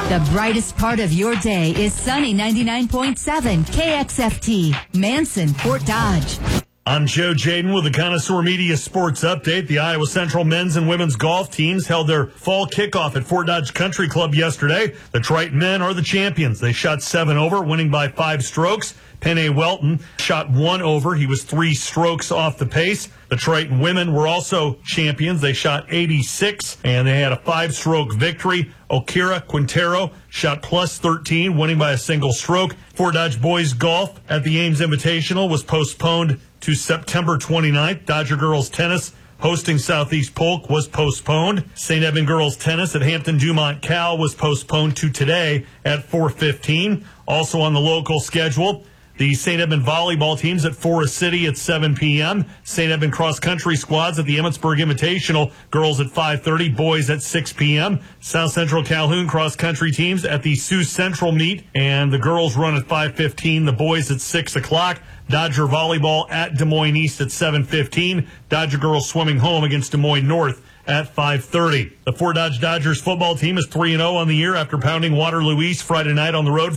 The brightest part of your day is Sunny 99.7 KXFT, Manson, Fort Dodge. I'm Joe Jaden with the Connoisseur Media Sports Update. The Iowa Central men's and women's golf teams held their fall kickoff at Fort Dodge Country Club yesterday. The Triton men are the champions. They shot 7 over, winning by 5 strokes. Penne Welton shot 1 over. He was 3 strokes off the pace. The Triton women were also champions. They shot 86, and they had a 5-stroke victory. Okira Quintero shot plus 13, winning by a single stroke. Fort Dodge boys golf at the Ames Invitational was postponed to September 29th. Dodger girls tennis hosting Southeast Polk was postponed. St. Edmund girls tennis at Hampton Dumont Cal was postponed to today at 4:15. Also on the local schedule, the St. Edmund volleyball teams at Forest City at 7 p.m. St. Edmund cross-country squads at the Emmetsburg Invitational, girls at 5:30, boys at 6 p.m. South Central Calhoun cross-country teams at the Sioux Central meet, and the girls run at 5:15, the boys at 6 o'clock. Dodger volleyball at Des Moines East at 7:15. Dodger girls swimming home against Des Moines North at 5:30. The Fort Dodge Dodgers football team is 3-0 on the year after pounding Waterloo East Friday night on the road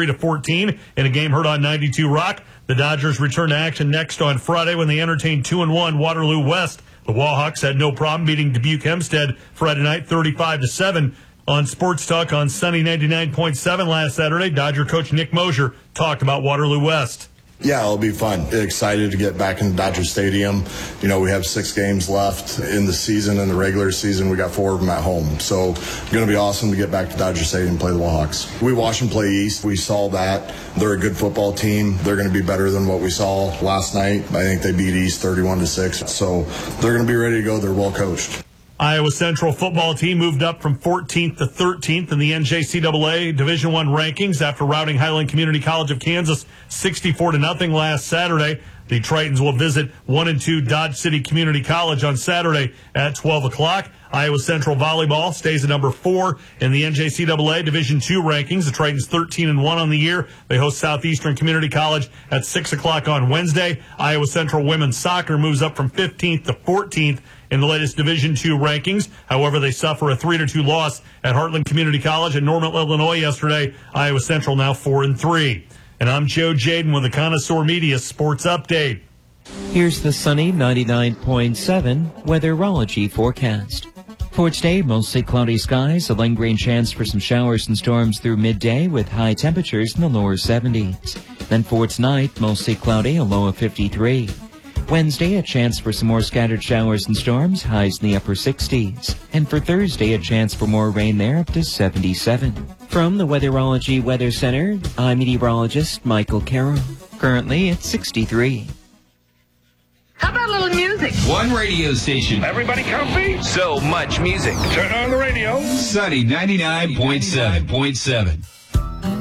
43-14 in a game heard on 92 Rock. The Dodgers return to action next on Friday when they entertain 2-1 Waterloo West. The Wahawks had no problem beating Dubuque Hempstead Friday night 35-7. On Sports Talk on Sunny 99.7 last Saturday, Dodger coach Nick Mosier talked about Waterloo West. Yeah, it'll be fun. Excited to get back in Dodger Stadium. You know, we have 6 games left in the season. In the regular season, we got 4 of them at home. So it's going to be awesome to get back to Dodger Stadium and play the Wahawks. We watched them play East. We saw that. They're a good football team. They're going to be better than what we saw last night. I think they beat East 31-6. So they're going to be ready to go. They're well coached. Iowa Central football team moved up from 14th to 13th in the NJCAA Division I rankings after routing Highland Community College of Kansas 64-0 last Saturday. The Tritons will visit 1-2 Dodge City Community College on Saturday at 12 o'clock. Iowa Central volleyball stays at number 4 in the NJCAA Division II rankings. The Tritons 13-1 on the year. They host Southeastern Community College at 6 o'clock on Wednesday. Iowa Central women's soccer moves up from 15th to 14th in the latest Division II rankings. However, they suffer a 3-2 loss at Heartland Community College in Norman, Illinois yesterday. Iowa Central now 4-3. And I'm Joe Jaden with the Connoisseur Media Sports Update. Here's the sunny 99.7 weatherology forecast. For today, mostly cloudy skies, a lingering chance for some showers and storms through midday with high temperatures in the lower 70s. Then for tonight, mostly cloudy, a low of 53. Wednesday, a chance for some more scattered showers and storms, highs in the upper 60s. And for Thursday, a chance for more rain there up to 77. From the Weatherology Weather Center, I'm meteorologist Michael Carroll. Currently, it's 63. How about a little music? One radio station. Everybody comfy? So much music. Turn on the radio. Sunny 99.7.